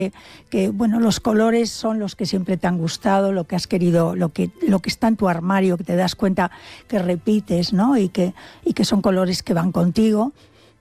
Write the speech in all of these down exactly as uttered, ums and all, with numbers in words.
que bueno, los colores son los que siempre te han gustado, lo que has querido, lo que, lo que está en tu armario, que te das cuenta que repites, ¿no? Y que, y que son colores que van contigo.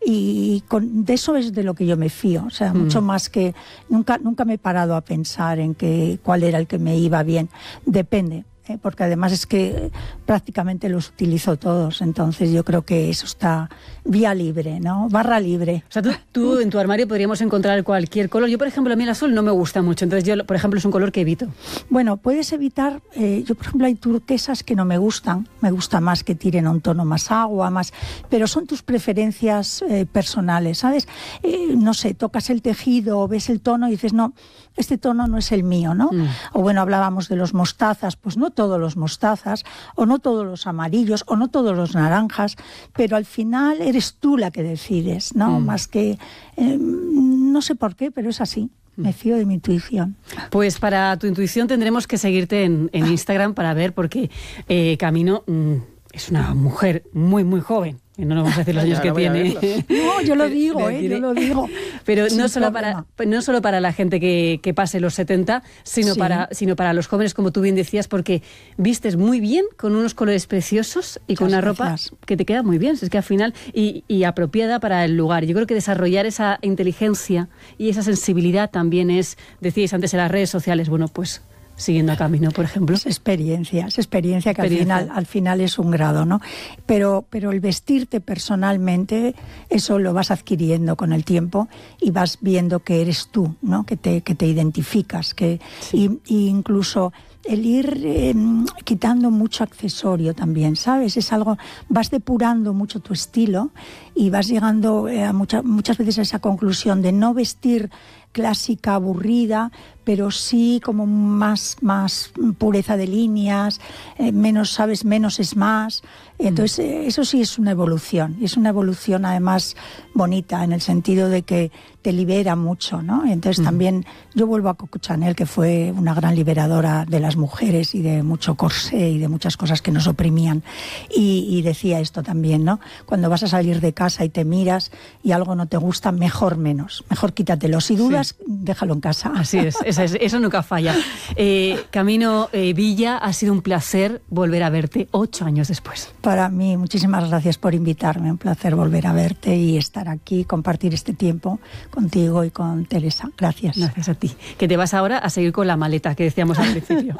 Y con, de eso es de lo que yo me fío, o sea, mm. mucho más que nunca, nunca me he parado a pensar en que, cuál era el que me iba bien. Depende, ¿eh? Porque además es que prácticamente los utilizo todos, entonces yo creo que eso está vía libre, ¿no? Barra libre. O sea, tú, tú en tu armario podríamos encontrar cualquier color. Yo, por ejemplo, a mí el azul no me gusta mucho, entonces yo, por ejemplo, es un color que evito. Bueno, puedes evitar, eh, yo por ejemplo hay turquesas que no me gustan, me gusta más que tiren a un tono más agua, más, pero son tus preferencias eh, personales, ¿sabes? Eh, no sé, tocas el tejido, ves el tono y dices, no, este tono no es el mío, ¿no? Mm. O bueno, hablábamos de los mostazas, pues no todos los mostazas, o no todos los amarillos, o no todos los naranjas, pero al final eres tú la que decides, ¿no? Mm. Más que, eh, no sé por qué, pero es así. Me fío de mi intuición. Pues para tu intuición tendremos que seguirte en, en Instagram para ver, porque eh, Camino mmm, es una mujer muy, muy joven. No nos vamos a decir los años que tiene. No, yo lo digo, eh, yo lo digo. Pero no solo, para, no solo para la gente que, que pase los setenta, sino, sí. para, sino para los jóvenes, como tú bien decías, porque vistes muy bien, con unos colores preciosos y con una ropa que te queda muy bien. Es que al final, y, y apropiada para el lugar. Yo creo que desarrollar esa inteligencia y esa sensibilidad también es, decíais antes en las redes sociales, bueno, pues siguiendo a Camino, por ejemplo. Es experiencia, es experiencia que experiencia. Al final, al final es un grado, ¿no? Pero, pero el vestirte personalmente, eso lo vas adquiriendo con el tiempo y vas viendo que eres tú, ¿no? Que te, que te identificas, que sí. y, y incluso el ir eh, quitando mucho accesorio también, ¿sabes? Es algo, vas depurando mucho tu estilo y vas llegando eh, a mucha, muchas veces a esa conclusión de no vestir clásica, aburrida, pero sí como más, más pureza de líneas, eh, menos, ¿sabes? Menos es más. Entonces, eh, eso sí es una evolución. Y es una evolución, además, bonita, en el sentido de que te libera mucho, ¿no? Entonces, mm. también yo vuelvo a Coco Chanel, que fue una gran liberadora de las mujeres y de mucho corsé y de muchas cosas que nos oprimían. Y, y decía esto también, ¿no? Cuando vas a salir de casa y te miras y algo no te gusta, mejor menos. Mejor quítatelo. Si dudas, sí. déjalo en casa. Así es, eso, es, eso nunca falla. Eh, Camino eh, Villa, ha sido un placer volver a verte ocho años después. Para mí, muchísimas gracias por invitarme. Un placer volver a verte y estar aquí, compartir este tiempo contigo y con Teresa. Gracias. Gracias a ti. Que te vas ahora a seguir con la maleta que decíamos al principio.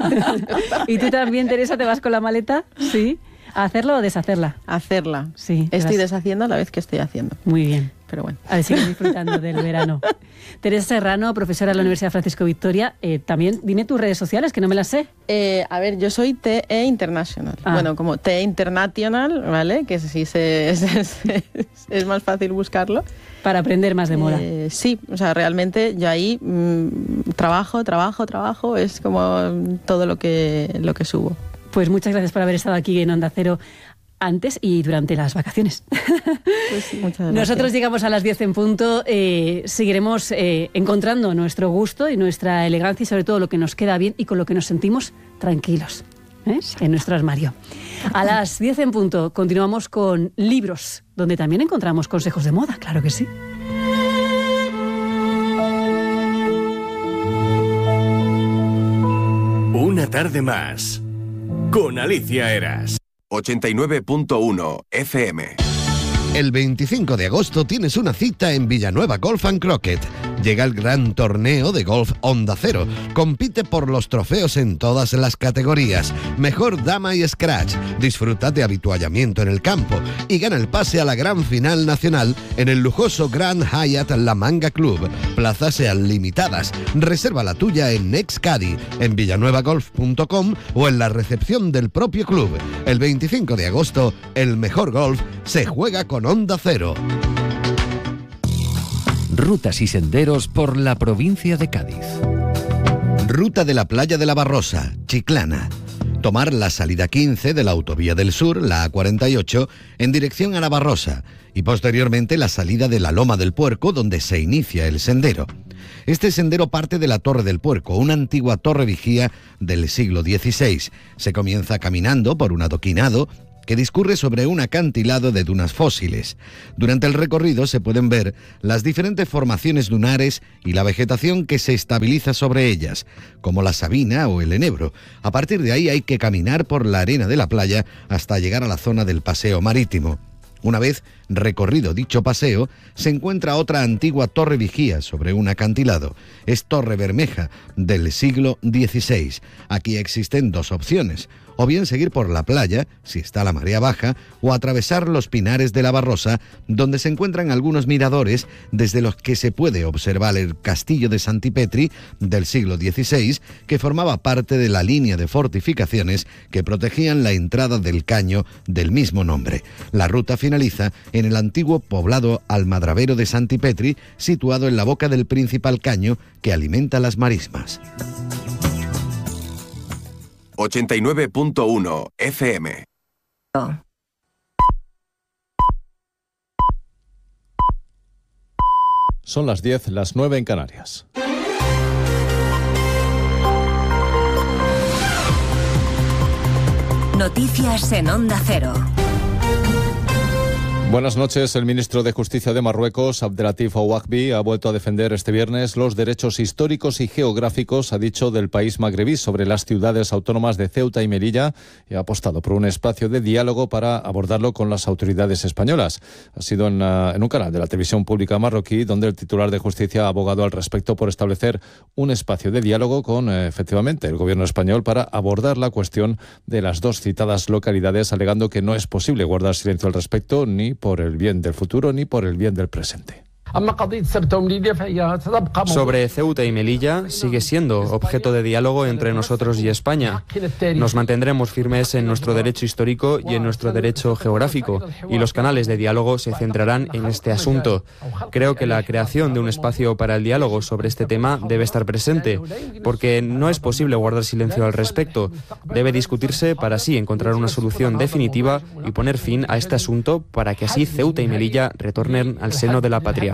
¿Y tú también, Teresa, te vas con la maleta? Sí. ¿A hacerla o deshacerla? Hacerla. Sí. Estoy deshaciendo a la vez que estoy haciendo. Muy bien. Pero bueno. A ver, sigue disfrutando del verano. Teresa Serrano, profesora de la Universidad Francisco Victoria. Eh, también, dime tus redes sociales, que no me las sé. Eh, a ver, yo soy T E International. Ah. Bueno, como T E International, ¿vale? Que sí se, es, es, es más fácil buscarlo. Para aprender más de moda. Eh, sí, o sea, realmente yo ahí mmm, trabajo, trabajo, trabajo. Es como todo lo que, lo que subo. Pues muchas gracias por haber estado aquí en Onda Cero antes y durante las vacaciones. Pues sí, muchas gracias. Nosotros llegamos a las diez en punto, eh, seguiremos eh, encontrando nuestro gusto y nuestra elegancia y sobre todo lo que nos queda bien y con lo que nos sentimos tranquilos, ¿eh? En nuestro armario. A las diez en punto continuamos con libros, donde también encontramos consejos de moda, claro que sí. Una tarde más con Alicia Eras. ochenta y nueve punto uno F M. El veinticinco de agosto tienes una cita en Villanueva Golf and Croquet. Llega el gran torneo de golf Onda Cero. Compite por los trofeos en todas las categorías. Mejor dama y scratch. Disfruta de habituallamiento en el campo y gana el pase a la gran final nacional en el lujoso Grand Hyatt La Manga Club. Plazas sean limitadas. Reserva la tuya en Nextcadi, en villanueva golf punto com o en la recepción del propio club. El veinticinco de agosto, el mejor golf se juega con Onda Cero. Rutas y senderos por la provincia de Cádiz. Ruta de la playa de la Barrosa, Chiclana. Tomar la salida quince de la Autovía del Sur, la A cuarenta y ocho, en dirección a la Barrosa, y posteriormente la salida de la Loma del Puerco, donde se inicia el sendero. Este sendero parte de la Torre del Puerco, una antigua torre vigía del siglo dieciséis. Se comienza caminando por un adoquinado que discurre sobre un acantilado de dunas fósiles. Durante el recorrido se pueden ver las diferentes formaciones dunares y la vegetación que se estabiliza sobre ellas, como la sabina o el enebro. A partir de ahí hay que caminar por la arena de la playa hasta llegar a la zona del paseo marítimo. Una vez recorrido dicho paseo, se encuentra otra antigua torre vigía sobre un acantilado. Es Torre Bermeja, del siglo dieciséis. Aquí existen dos opciones: o bien seguir por la playa, si está la marea baja, o atravesar los pinares de la Barrosa, donde se encuentran algunos miradores desde los que se puede observar el castillo de Santipetri del siglo dieciséis, que formaba parte de la línea de fortificaciones que protegían la entrada del caño del mismo nombre. La ruta finaliza en el antiguo poblado almadravero de Santipetri, situado en la boca del principal caño que alimenta las marismas. ochenta y nueve punto uno F M. Son las diez, las nueve en Canarias. Noticias en Onda Cero. Buenas noches. El ministro de Justicia de Marruecos, Abdelatif Ouakbi, ha vuelto a defender este viernes los derechos históricos y geográficos, ha dicho, del país magrebí sobre las ciudades autónomas de Ceuta y Melilla, y ha apostado por un espacio de diálogo para abordarlo con las autoridades españolas. Ha sido en, uh, en un canal de la televisión pública marroquí, donde el titular de Justicia ha abogado al respecto por establecer un espacio de diálogo con, eh, efectivamente, el gobierno español para abordar la cuestión de las dos citadas localidades, alegando que no es posible guardar silencio al respecto, ni por el bien del futuro ni por el bien del presente. Sobre Ceuta y Melilla, sigue siendo objeto de diálogo entre nosotros y España. Nos mantendremos firmes en nuestro derecho histórico y en nuestro derecho geográfico, y los canales de diálogo se centrarán en este asunto. Creo que la creación de un espacio para el diálogo sobre este tema debe estar presente, porque no es posible guardar silencio al respecto. Debe discutirse para así encontrar una solución definitiva y poner fin a este asunto, para que así Ceuta y Melilla retornen al seno de la patria.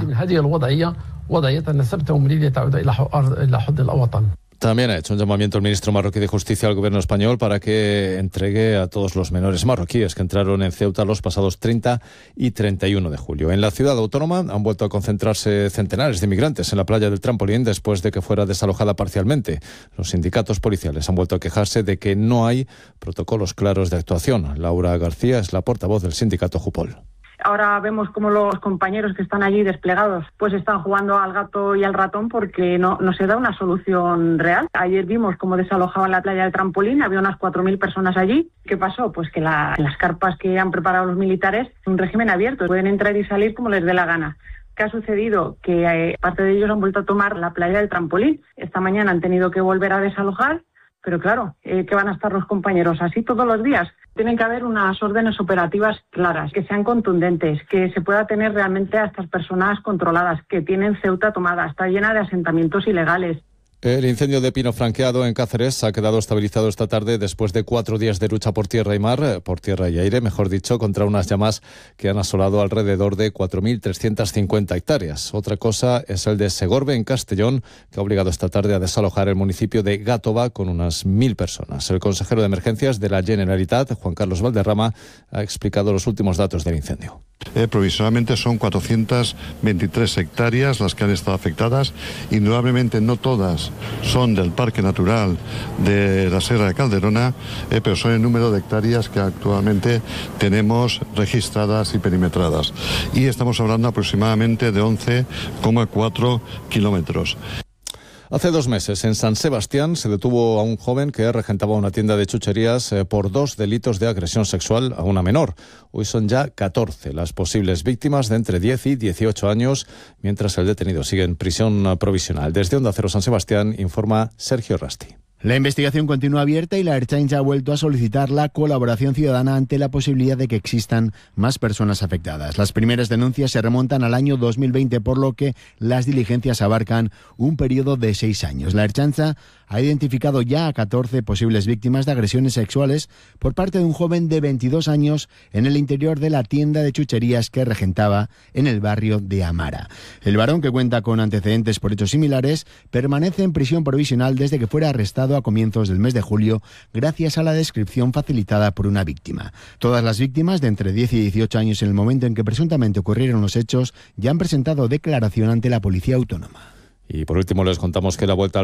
También ha hecho un llamamiento el ministro marroquí de Justicia al gobierno español para que entregue a todos los menores marroquíes que entraron en Ceuta los pasados treinta y treinta y uno de julio. En la ciudad autónoma han vuelto a concentrarse centenares de migrantes en la playa del Trampolín después de que fuera desalojada parcialmente. Los sindicatos policiales han vuelto a quejarse de que no hay protocolos claros de actuación. Laura García es la portavoz del sindicato Jupol. Ahora vemos cómo los compañeros que están allí desplegados pues están jugando al gato y al ratón, porque no, no se da una solución real. Ayer vimos cómo desalojaban la playa del Trampolín, había unas cuatro mil personas allí. ¿Qué pasó? Pues que la, las carpas que han preparado los militares, un régimen abierto, pueden entrar y salir como les dé la gana. ¿Qué ha sucedido? Que eh, parte de ellos han vuelto a tomar la playa del Trampolín. Esta mañana han tenido que volver a desalojar. Pero claro, eh, ¿qué van a estar los compañeros? ¿Así todos los días? Tienen que haber unas órdenes operativas claras, que sean contundentes, que se pueda tener realmente a estas personas controladas, que tienen Ceuta tomada, está llena de asentamientos ilegales. El incendio de pino franqueado en Cáceres ha quedado estabilizado esta tarde después de cuatro días de lucha por tierra y mar, por tierra y aire, mejor dicho, contra unas llamas que han asolado alrededor de cuatro mil trescientas cincuenta hectáreas. Otra cosa es el de Segorbe, en Castellón, que ha obligado esta tarde a desalojar el municipio de Gátova con unas mil personas. El consejero de Emergencias de la Generalitat, Juan Carlos Valderrama, ha explicado los últimos datos del incendio. Eh, provisionalmente son cuatrocientas veintitrés hectáreas las que han estado afectadas. Indudablemente no todas son del Parque Natural de la Sierra de Calderona, eh, pero son el número de hectáreas que actualmente tenemos registradas y perimetradas. Y estamos hablando aproximadamente de once coma cuatro kilómetros. Hace dos meses, en San Sebastián, se detuvo a un joven que regentaba una tienda de chucherías eh, por dos delitos de agresión sexual a una menor. Hoy son ya catorce las posibles víctimas de entre diez y dieciocho años, mientras el detenido sigue en prisión provisional. Desde Onda Cero San Sebastián informa Sergio Rasti. La investigación continúa abierta y la Ertzaintza ha vuelto a solicitar la colaboración ciudadana ante la posibilidad de que existan más personas afectadas. Las primeras denuncias se remontan al año dos mil veinte, por lo que las diligencias abarcan un periodo de seis años. La Ertzaintza ha identificado ya a catorce posibles víctimas de agresiones sexuales por parte de un joven de veintidós años en el interior de la tienda de chucherías que regentaba en el barrio de Amara. El varón, que cuenta con antecedentes por hechos similares, permanece en prisión provisional desde que fuera arrestado pasado a comienzos del mes de julio gracias a la descripción facilitada por una víctima. Todas las víctimas de entre diez y dieciocho años en el momento en que presuntamente ocurrieron los hechos ya han presentado declaración ante la Policía Autónoma. Y por último les contamos que la Vuelta al